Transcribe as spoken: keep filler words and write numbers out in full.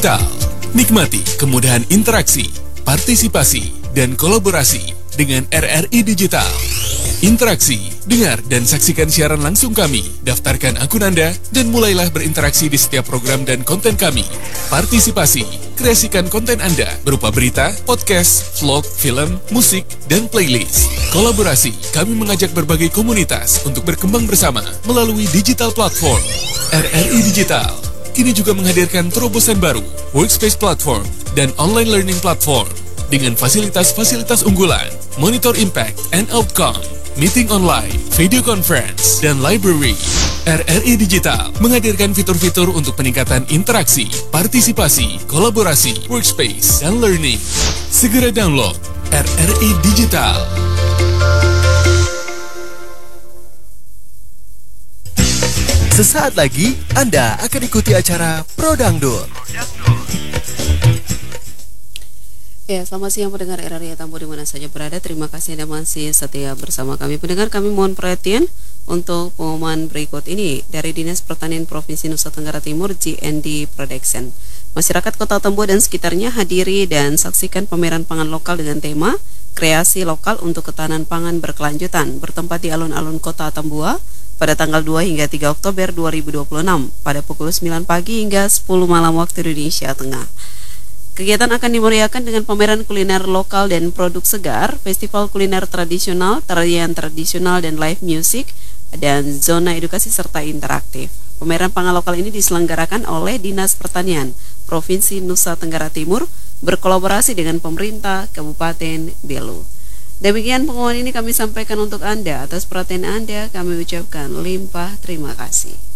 Digital. Nikmati kemudahan interaksi, partisipasi, dan kolaborasi dengan R R I Digital. Interaksi, dengar dan saksikan siaran langsung kami, daftarkan akun Anda, dan mulailah berinteraksi di setiap program dan konten kami. Partisipasi, kreasikan konten Anda berupa berita, podcast, vlog, film, musik, dan playlist. Kolaborasi, kami mengajak berbagai komunitas untuk berkembang bersama melalui digital platform. R R I Digital kini juga menghadirkan terobosan baru, workspace platform, dan online learning platform dengan fasilitas-fasilitas unggulan, monitor impact and outcome, meeting online, video conference, dan library. R R I Digital menghadirkan fitur-fitur untuk peningkatan interaksi, partisipasi, kolaborasi, workspace, dan learning. Segera download R R I Digital. Sesaat lagi Anda akan ikuti acara Pro Dangdut. Ya, selamat siang pendengar R R I Tambo di mana saja berada. Terima kasih Anda masih setia bersama kami. Pendengar, kami mohon perhatian untuk pengumuman berikut ini dari Dinas Pertanian Provinsi Nusa Tenggara Timur, G N D Production. Masyarakat Kota Tambo dan sekitarnya hadiri dan saksikan pameran pangan lokal dengan tema Kreasi Lokal untuk Ketahanan Pangan Berkelanjutan bertempat di alun-alun Kota Tambua pada tanggal dua hingga tiga Oktober dua ribu dua puluh enam pada pukul sembilan pagi hingga sepuluh malam waktu Indonesia Tengah. Kegiatan akan dimeriahkan dengan pameran kuliner lokal dan produk segar, festival kuliner tradisional, tarian tradisional dan live music, dan zona edukasi serta interaktif. Pameran pangan lokal ini diselenggarakan oleh Dinas Pertanian Provinsi Nusa Tenggara Timur berkolaborasi dengan pemerintah Kabupaten Belu. Demikian pengumuman ini kami sampaikan untuk Anda. Atas perhatian Anda kami ucapkan limpah terima kasih.